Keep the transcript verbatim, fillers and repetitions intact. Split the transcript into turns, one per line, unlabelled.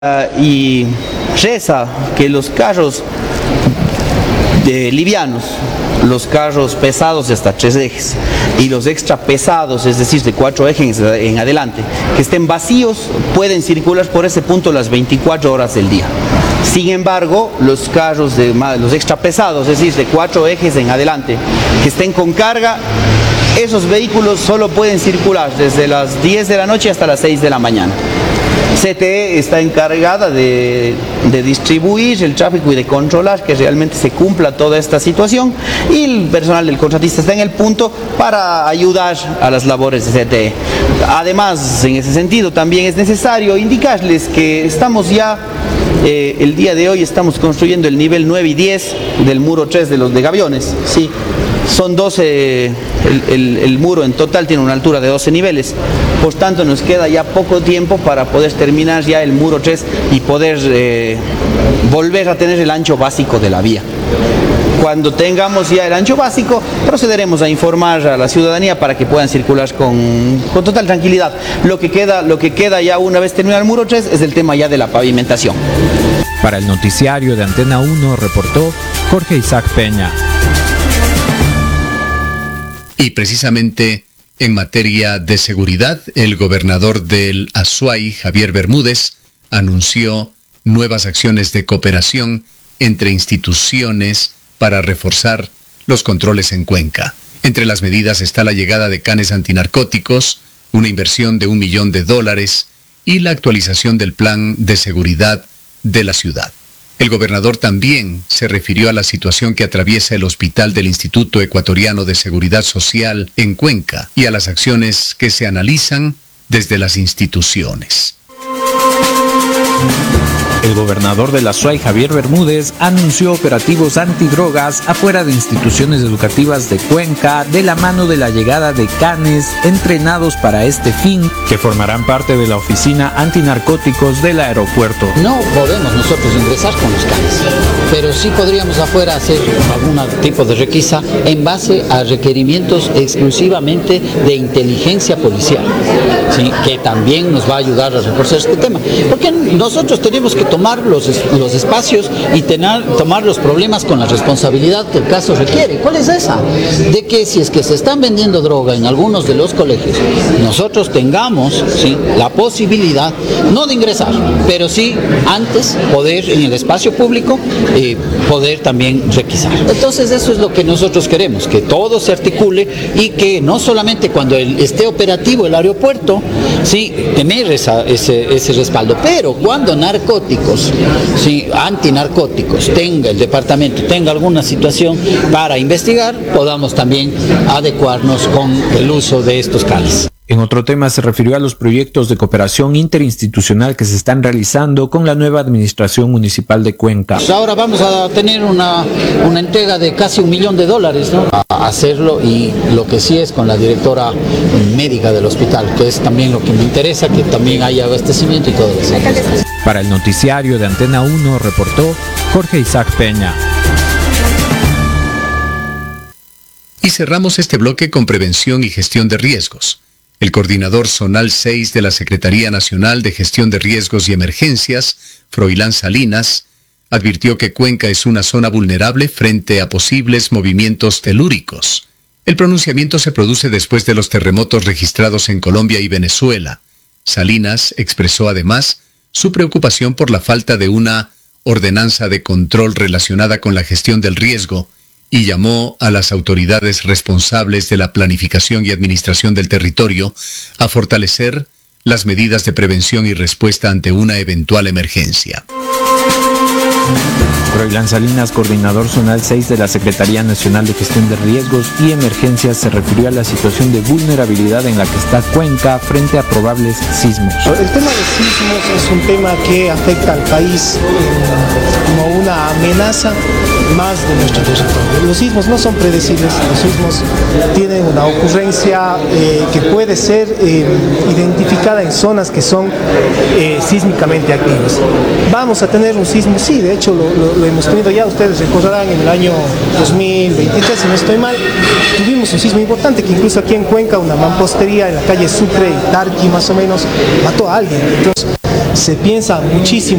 y reza que los carros de livianos, los carros pesados de hasta tres ejes y los extra pesados, es decir, de cuatro ejes en adelante, que estén vacíos, pueden circular por ese punto las veinticuatro horas del día. Sin embargo, los carros de los extra pesados, es decir, de cuatro ejes en adelante, que estén con carga, esos vehículos solo pueden circular desde las diez de la noche hasta las seis de la mañana. C T E está encargada de, de distribuir el tráfico y de controlar que realmente se cumpla toda esta situación, y el personal del contratista está en el punto para ayudar a las labores de C T E. Además, en ese sentido también es necesario indicarles que estamos ya, eh, el día de hoy estamos construyendo el nivel nueve y diez del muro tres de los de Gaviones, sí. Son doce, el, el, el muro en total tiene una altura de doce niveles, por tanto nos queda ya poco tiempo para poder terminar ya el muro tres y poder eh, volver a tener el ancho básico de la vía. Cuando tengamos ya el ancho básico, procederemos a informar a la ciudadanía para que puedan circular con, con total tranquilidad. Lo que queda, lo que queda ya una vez terminado el muro tres es el tema ya de la pavimentación.
Para el noticiario de Antena uno reportó Jorge Isaac Peña.
Y precisamente en materia de seguridad, el gobernador del Azuay, Javier Bermúdez, anunció nuevas acciones de cooperación entre instituciones para reforzar los controles en Cuenca. Entre las medidas está la llegada de canes antinarcóticos, una inversión de un millón de dólares y la actualización del plan de seguridad de la ciudad. El gobernador también se refirió a la situación que atraviesa el hospital del Instituto Ecuatoriano de Seguridad Social en Cuenca y a las acciones que se analizan desde las instituciones.
El gobernador de la Azuay, Javier Bermúdez, anunció operativos antidrogas afuera de instituciones educativas de Cuenca de la mano de la llegada de canes entrenados para este fin, que formarán parte de la oficina antinarcóticos del aeropuerto.
No podemos nosotros ingresar con los canes, pero sí podríamos afuera hacer algún tipo de requisa en base a requerimientos exclusivamente de inteligencia policial, ¿sí? Que también nos va a ayudar a reforzar este tema, porque nosotros tenemos que tomar los, los espacios y tener, tomar los problemas con la responsabilidad que el caso requiere. ¿Cuál es esa? De que si es que se están vendiendo droga en algunos de los colegios, nosotros tengamos, ¿sí?, la posibilidad, no de ingresar, pero sí antes poder en el espacio público eh, poder también requisar. Entonces eso es lo que nosotros queremos, que todo se articule y que no solamente cuando el, esté operativo el aeropuerto, sí, tener esa, ese, ese respaldo, pero cuando narcóticos, si antinarcóticos tenga el departamento, tenga alguna situación para investigar, podamos también adecuarnos con el uso de estos canes.
En otro tema se refirió a los proyectos de cooperación interinstitucional que se están realizando con la nueva administración municipal de Cuenca.
Pues ahora vamos a tener una, una entrega de casi un millón de dólares, ¿no?, a hacerlo, y lo que sí es con la directora médica del hospital, que es también lo que me interesa, que también haya abastecimiento y todo eso.
Para el noticiario de Antena uno reportó Jorge Isaac Peña.
Y cerramos este bloque con prevención y gestión de riesgos. El coordinador zonal seis de la Secretaría Nacional de Gestión de Riesgos y Emergencias, Froilán Salinas, advirtió que Cuenca es una zona vulnerable frente a posibles movimientos telúricos. El pronunciamiento se produce después de los terremotos registrados en Colombia y Venezuela. Salinas expresó además su preocupación por la falta de una ordenanza de control relacionada con la gestión del riesgo y llamó a las autoridades responsables de la planificación y administración del territorio a fortalecer las medidas de prevención y respuesta ante una eventual emergencia.
Froilán Salinas, coordinador zonal seis de la Secretaría Nacional de Gestión de Riesgos y Emergencias, se refirió a la situación de vulnerabilidad en la que está Cuenca frente a probables sismos.
El tema de sismos es un tema que afecta al país eh, como una amenaza más de nuestro territorio. Los sismos no son predecibles, los sismos tienen una ocurrencia eh, que puede ser eh, identificada en zonas que son eh, sísmicamente activas. Vamos a tener un sismo, sí, de hecho lo, lo, lo hemos tenido ya, ustedes recordarán en el año dos mil veintitrés, si no estoy mal, tuvimos un sismo importante que incluso aquí en Cuenca, una mampostería en la calle Sucre y Tarqui más o menos, mató a alguien. Entonces, se piensa muchísimo